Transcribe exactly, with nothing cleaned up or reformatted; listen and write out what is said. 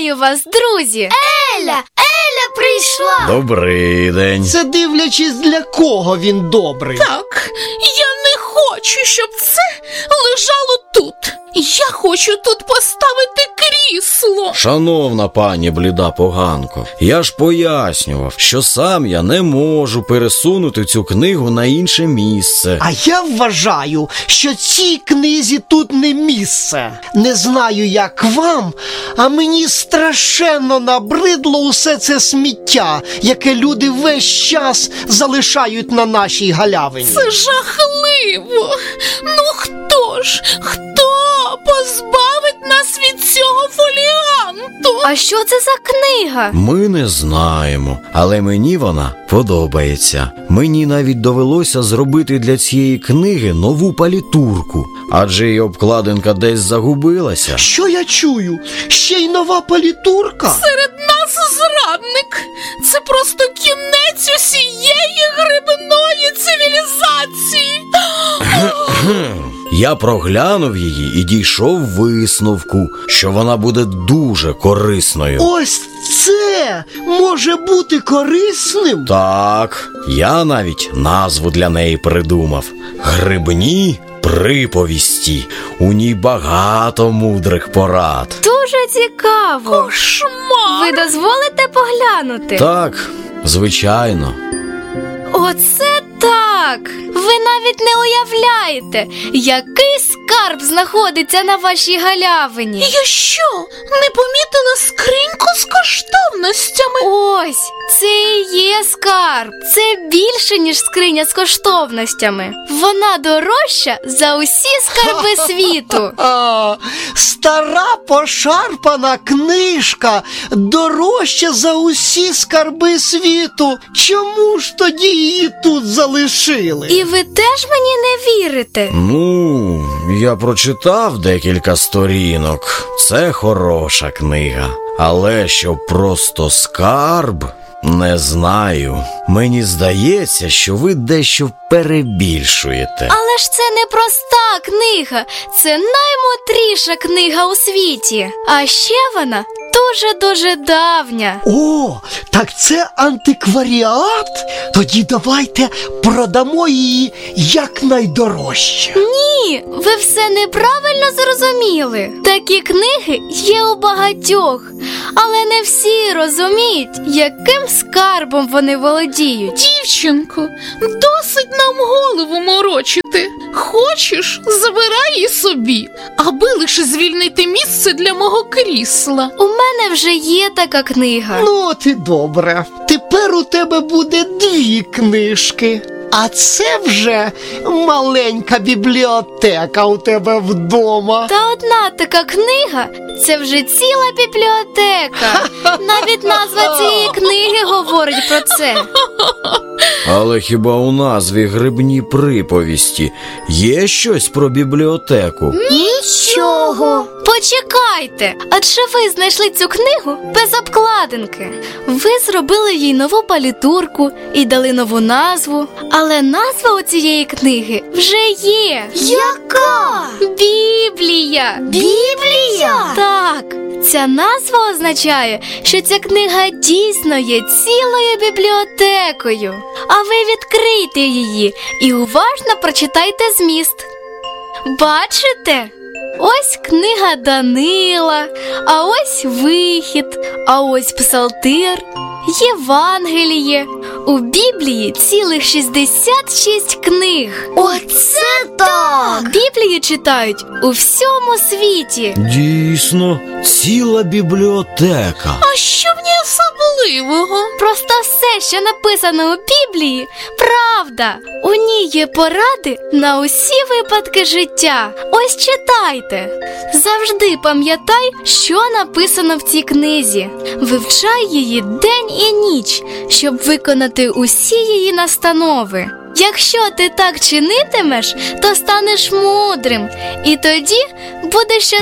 Вітаю вас, друзі! Еля! Еля прийшла! Добрий день. Це дивлячись, для кого він добрий. Так, я не хочу, щоб це лежало тут. Я хочу тут поставити крісло. Шановна пані бліда поганко, я ж пояснював, що сам я не можу пересунути цю книгу на інше місце. А я вважаю, що цій книзі тут не місце. Не знаю, як вам, а мені страшенно набридло усе це сміття, яке люди весь час залишають на нашій галявині. Це жахливо. Ну хто ж, хто позбавить нас від цього фоліанту? А що це за книга? Ми не знаємо, але мені вона подобається. Мені навіть довелося зробити для цієї книги нову палітурку, адже її обкладинка десь загубилася. Що я чую? Ще й нова палітурка? Серед нас зрадник. Це просто кінець усієї грибної цивілізації. Я проглянув її і дійшов висновку, що вона буде дуже корисною. Ось це може бути корисним? Так, я навіть назву для неї придумав. Грибні приповісті. У ній багато мудрих порад. Дуже цікаво. Кошмар. Ви дозволите поглянути? Так, звичайно. Оце так! Ви навіть не уявляєте, який скарб знаходиться на вашій галявині. Я що, не помітила скриньку з коштовностями? Ось, це і є скарб. Це більше, ніж скриня з коштовностями. Вона дорожча за усі скарби світу. А, стара пошарпана книжка дорожча за усі скарби світу. Чому ж тоді її тут залишили? І ви теж мені не вірите? Ну, я прочитав декілька сторінок. Це хороша книга. Але щоб просто скарб, не знаю. Мені здається, що ви дещо перебільшуєте. Але ж це не проста книга. Це наймудріша книга у світі. А ще вона дуже-дуже давня. О, так це антикваріат? Тоді давайте продамо її якнайдорожче. Ні, ви все неправильно зрозуміли. Такі книги є у багатьох, але не всі розуміють, яким скарбом вони володіють. Дівчинко, досить нам голову морочити. Хочеш, забирай її собі, аби лише звільнити місце для мого крісла. У мене вже є така книга. Ну, от і добре. Тепер у тебе буде дві книжки. А це вже маленька бібліотека у тебе вдома. Та одна така книга – це вже ціла бібліотека. Навіть назва цієї книги говорить про це. Але хіба у назві «Грибні приповісті» є щось про бібліотеку? Нічого. Почекайте, адже ви знайшли цю книгу без обкладинки. Ви зробили їй нову палітурку і дали нову назву. Але назва у цієї книги вже є. Яка? Біблія. Біблія? Так, ця назва означає, що ця книга дійсно є цілою бібліотекою. А ви відкрийте її і уважно прочитайте зміст. Бачите? Ось книга Данила, а ось Вихід, а ось Псалтир, Євангеліє. У Біблії цілих шістдесят шість книг. Оце так! Біблію читають у всьому світі. Дійсно, ціла бібліотека. А що в ній особливого? Просто все, що написано у Біблії, правда. У ній є поради на усі випадки життя. Ось читайте. Завжди пам'ятай, що написано в цій книзі. Вивчай її день і ніч, щоб виконати усі її настанови. Якщо ти так чинитимеш, то станеш мудрим, і тоді будеш щасливим.